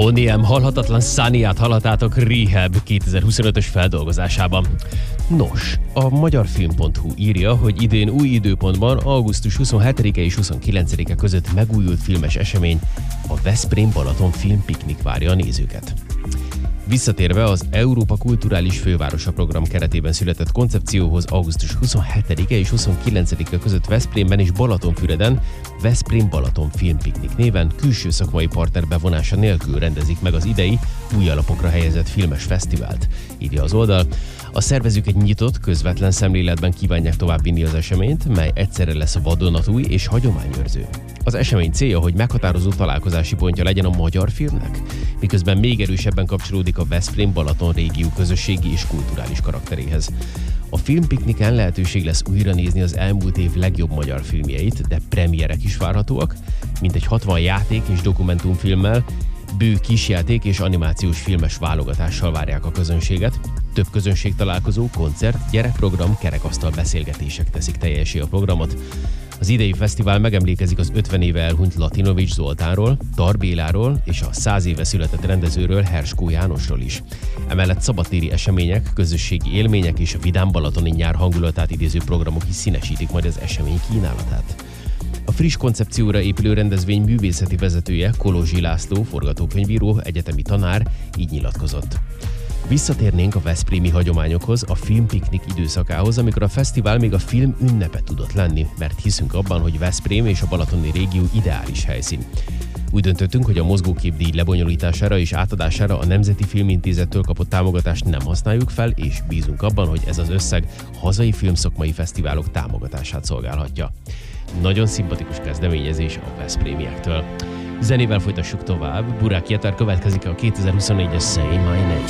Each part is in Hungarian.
Boney M. halhatatlan Sunny-át hallhatátok Rehab 2025-ös feldolgozásában. Nos, a magyarfilm.hu írja, hogy idén új időpontban augusztus 27-e és 29-e között megújult filmes esemény, a Veszprém-Balaton filmpiknik várja a nézőket. Visszatérve az Európa Kulturális Fővárosa program keretében született koncepcióhoz augusztus 27-e és 29-e között Veszprémben és Balatonfüreden Veszprém-Balaton filmpiknik néven külső szakmai partner bevonása nélkül rendezik meg az idei új alapokra helyezett filmes fesztivált, írja az oldal. A szervezők egy nyitott, közvetlen szemléletben kívánják továbbvinni az eseményt, mely egyszerre lesz vadonatúj és hagyományőrző. Az esemény célja, hogy meghatározó találkozási pontja legyen a magyar filmnek, miközben még erősebben kapcsolódik a Veszprém-Balaton régió közösségi és kulturális karakteréhez. A filmpikniken lehetőség lesz újra nézni az elmúlt év legjobb magyar filmjeit, de premierek is várhatóak, mintegy 60 játék és dokumentumfilmmel, bő kisjáték és animációs filmes válogatással várják a közönséget. Több közönségtalálkozó, koncert, gyerekprogram, kerekasztal beszélgetések teszik teljessé a programot. Az idei fesztivál megemlékezik az 50 éve elhunyt Latinovics Zoltánról, Tar Béláról és a 100 éve született rendezőről, Herskó Jánosról is. Emellett szabadtéri események, közösségi élmények és a vidám balatoni nyár hangulatát idéző programok is színesítik majd az esemény kínálatát. A friss koncepcióra épülő rendezvény művészeti vezetője, Kolozsi László, forgatókönyvíró, egyetemi tanár így nyilatkozott. Visszatérnénk a veszprémi hagyományokhoz, a filmpiknik időszakához, amikor a fesztivál még a film ünnepe tudott lenni, mert hiszünk abban, hogy Veszprém és a balatoni régió ideális helyszín. Úgy döntöttünk, hogy a mozgóképdíj lebonyolítására és átadására a Nemzeti Filmintézettől kapott támogatást nem használjuk fel, és bízunk abban, hogy ez az összeg hazai filmszakmai fesztiválok támogatását szolgálhatja. Nagyon szimpatikus kezdeményezés a veszprémiektől. Zenével folytassuk tovább. Burák Jeter következik a 2024-es Say My Name.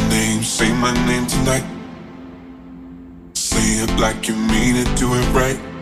Say my name tonight. Say it like you mean it, do it right.